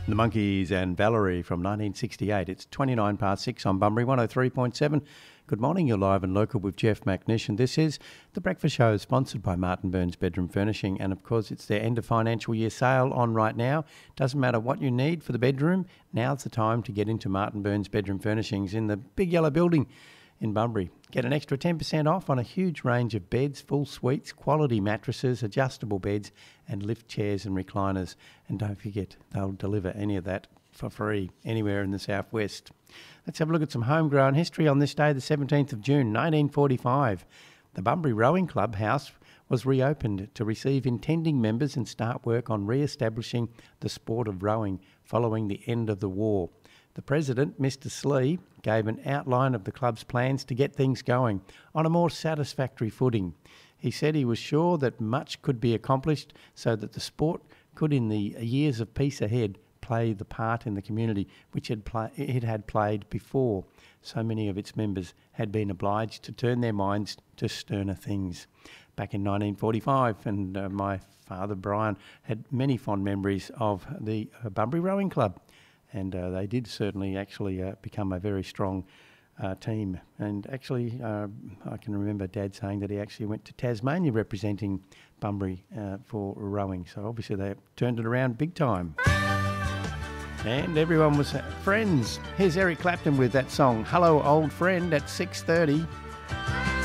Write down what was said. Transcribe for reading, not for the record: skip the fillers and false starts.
The Monkees and Valerie from 1968. It's 29 past 6 on Bunbury 103.7. Good morning, you're live and local with Jeff McNish, and this is The Breakfast Show, sponsored by Martin Burns Bedroom Furnishing. And of course, it's their end of financial year sale on right now. Doesn't matter what you need for the bedroom, now's the time to get into Martin Burns Bedroom Furnishings in the big yellow building in Bunbury. Get an extra 10% off on a huge range of beds, full suites, quality mattresses, adjustable beds and lift chairs and recliners. And don't forget, they'll deliver any of that for free anywhere in the southwest. Let's have a look at some homegrown history on this day, the 17th of June, 1945. The Bunbury Rowing Club house was reopened to receive intending members and start work on re-establishing the sport of rowing following the end of the war. The president, Mr. Slee, gave an outline of the club's plans to get things going on a more satisfactory footing. He said he was sure that much could be accomplished so that the sport could, in the years of peace ahead, play the part in the community which it had played before. So many of its members had been obliged to turn their minds to sterner things. Back in 1945, and my father, Brian, had many fond memories of the Bunbury Rowing Club. And they did certainly actually become a very strong team. And actually, I can remember Dad saying that he actually went to Tasmania representing Bunbury for rowing. So obviously they turned it around big time. And everyone was friends. Here's Eric Clapton with that song, Hello Old Friend, at 6:30.